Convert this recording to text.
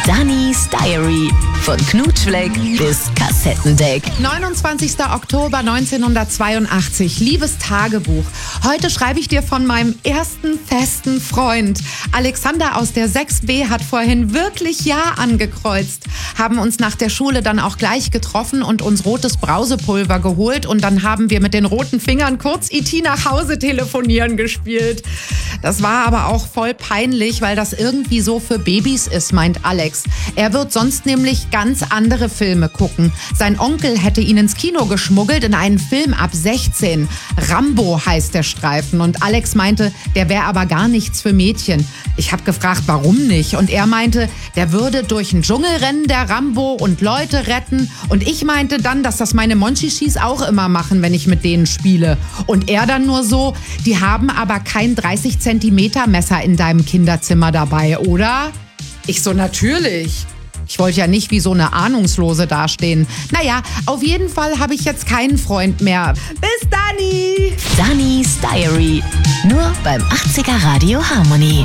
Dannys Diary. Von Knutschfleck bis Kassettendeck. 29. Oktober 1982. Liebes Tagebuch. Heute schreibe ich dir von meinem ersten festen Freund. Alexander aus der 6b hat vorhin wirklich Ja angekreuzt. Haben uns nach der Schule dann auch gleich getroffen und uns rotes Brausepulver geholt. Und dann haben wir mit den roten Fingern kurz E.T. nach Hause telefonieren gespielt. Das war aber auch voll peinlich, weil das irgendwie so für Babys ist, meint Alex. Er wird sonst nämlich ganz andere Filme gucken. Sein Onkel hätte ihn ins Kino geschmuggelt in einen Film ab 16. Rambo heißt der Streifen. Und Alex meinte, der wäre aber gar nichts für Mädchen. Ich habe gefragt, warum nicht? Und er meinte, der würde durch den Dschungel rennen, der Rambo, und Leute retten. Und ich meinte dann, dass das meine Monchichis auch immer machen, wenn ich mit denen spiele. Und er dann nur so, die haben aber kein 30 Zentimeter Messer in deinem Kinderzimmer dabei, oder? Ich so, natürlich. Ich wollte ja nicht wie so eine Ahnungslose dastehen. Naja, auf jeden Fall habe ich jetzt keinen Freund mehr. Bis Dani! Dannys Diary. Nur beim 80er Radio Harmony.